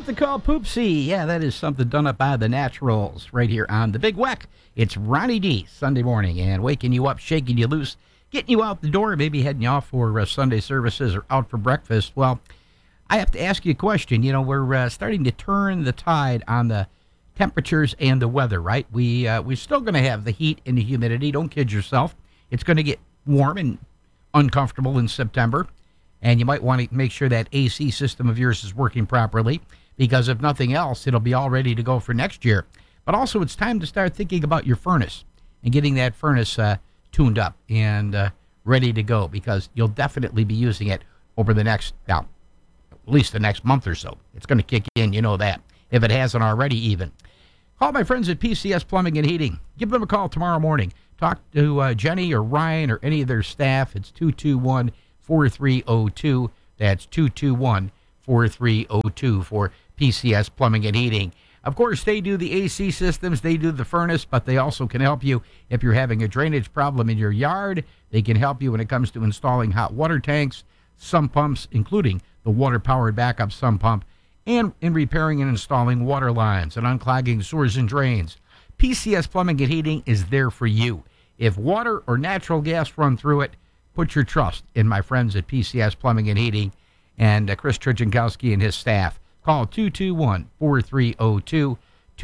something called Poopsie. Yeah, that is something done up by the Naturals right here on the Big Weck. It's Ronnie D, Sunday morning, and waking you up, shaking you loose, getting you out the door, maybe heading you off for Sunday services or out for breakfast. Well, I have to ask you a question. You know, we're starting to turn the tide on the temperatures and the weather, right? We're still going to have the heat and the humidity. Don't kid yourself. It's going to get warm and uncomfortable in September. And you might want to make sure that AC system of yours is working properly, because if nothing else, it'll be all ready to go for next year. But also, it's time to start thinking about your furnace and getting that furnace tuned up and ready to go, because you'll definitely be using it over the next, at least the next month or so. It's going to kick in, you know that, if it hasn't already even. Call my friends at PCS Plumbing and Heating. Give them a call tomorrow morning. Talk to Jenny or Ryan or any of their staff. It's 221-4302. That's 221-4302 for PCS Plumbing and Heating. Of course, they do the AC systems, they do the furnace, but they also can help you if you're having a drainage problem in your yard. They can help you when it comes to installing hot water tanks, sump pumps, including the water-powered backup sump pump, and in repairing and installing water lines and unclogging sewers and drains. PCS Plumbing and Heating is there for you. If water or natural gas run through it, put your trust in my friends at PCS Plumbing and Heating and Chris Trudgenkowski and his staff. Call 221-4302,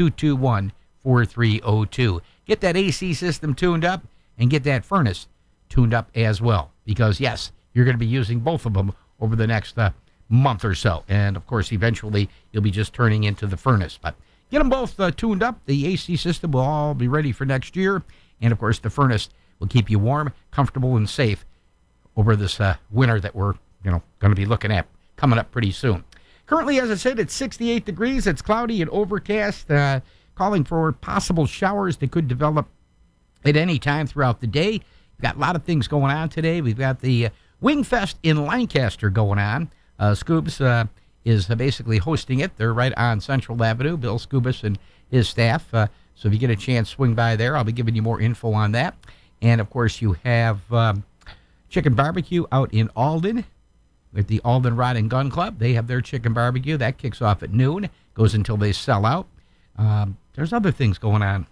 221-4302. Get that AC system tuned up and get that furnace tuned up as well, because, yes, you're going to be using both of them over the next month or so. And, of course, eventually you'll be just turning into the furnace. But get them both tuned up. The AC system will all be ready for next year. And, of course, the furnace will keep you warm, comfortable, and safe over this winter that we're going to be looking at coming up pretty soon. Currently, as I said, it's 68 degrees. It's cloudy and overcast, calling for possible showers that could develop at any time throughout the day. We've got a lot of things going on today. We've got the Wingfest in Lancaster going on. Scoobs is basically hosting it. They're right on Central Avenue, Bill Scoobus and his staff. So if you get a chance, swing by there. I'll be giving you more info on that. And, of course, you have chicken barbecue out in Alden with the Alden Rod and Gun Club. They have their chicken barbecue. That kicks off at noon, goes until they sell out. There's other things going on.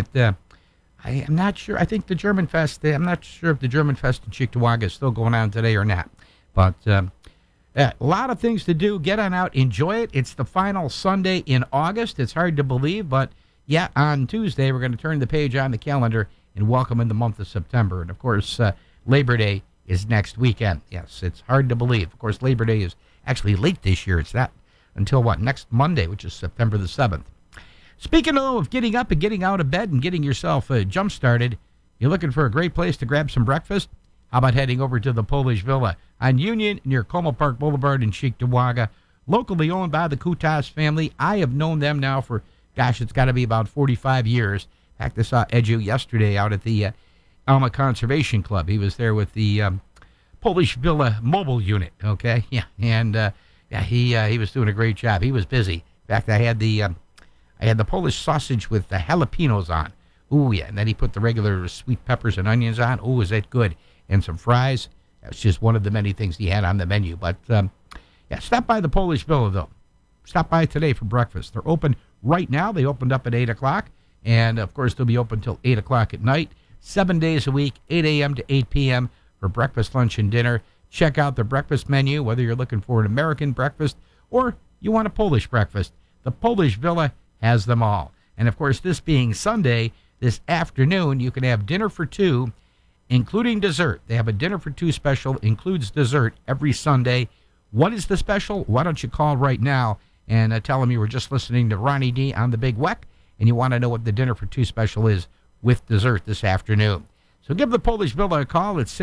I am not sure. I think the German Fest, I'm not sure if the German Fest in Cheektowaga is still going on today or not. But a lot of things to do. Get on out, enjoy it. It's the final Sunday in August. It's hard to believe, but yeah, on Tuesday we're going to turn the page on the calendar and welcome in the month of September. And, of course, Labor Day is next weekend. Yes, it's hard to believe. Of course, Labor Day is actually late this year. It's not until, next Monday, which is September the 7th. Speaking of getting up and getting out of bed and getting yourself jump-started, you're looking for a great place to grab some breakfast? How about heading over to the Polish Villa on Union near Como Park Boulevard in Cheektowaga, locally owned by the Kutas family. I have known them now for, it's got to be about 45 years. In fact, I saw Edu yesterday out at the Alma Conservation Club. He was there with the Polish Villa mobile unit, okay? Yeah, and he was doing a great job. He was busy. In fact, I had the Polish sausage with the jalapenos on. Ooh, yeah, and then he put the regular sweet peppers and onions on. Ooh, is that good? And some fries. That's just one of the many things he had on the menu. But, stop by the Polish Villa, though. Stop by today for breakfast. They're open right now. They opened up at 8 o'clock. And, of course, they'll be open until 8 o'clock at night. 7 days a week, 8 a.m. to 8 p.m. for breakfast, lunch, and dinner. Check out the breakfast menu, whether you're looking for an American breakfast or you want a Polish breakfast. The Polish Villa has them all. And, of course, this being Sunday, this afternoon, you can have dinner for two, including dessert. They have a dinner for two special, includes dessert every Sunday. What is the special? Why don't you call right now and tell them you were just listening to Ronnie D on the Big Weck, and you want to know what the dinner for two special is with dessert this afternoon. So give the Polish Villa a call at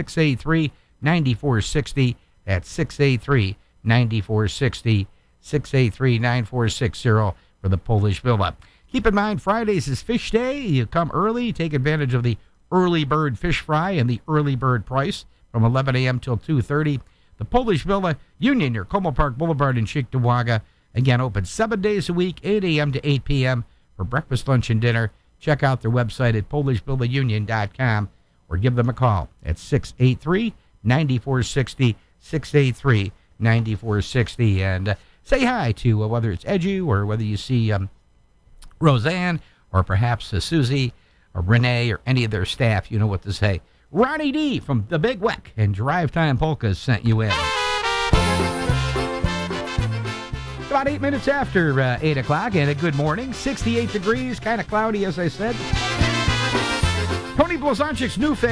683-9460. That's 683-9460, 683-9460 for the Polish Villa. Keep in mind, Fridays is fish day. You come early, take advantage of the early bird fish fry and the early bird price from 11 a.m. till 2:30. The Polish Villa, Union near Como Park Boulevard in Cheektowaga. Again, open 7 days a week, 8 a.m. to 8 p.m. for breakfast, lunch, and dinner. Check out their website at PolishVillaUnion.com or give them a call at 683-9460, 683-9460. And say hi to whether it's Edu or whether you see Roseanne or perhaps Susie or Renee or any of their staff. You know what to say. Ronnie D from The Big Weck and Drive Time Polkas sent you in. About 8 minutes after 8 o'clock, and a good morning. 68 degrees, kind of cloudy, as I said. Tony Blazonczyk's new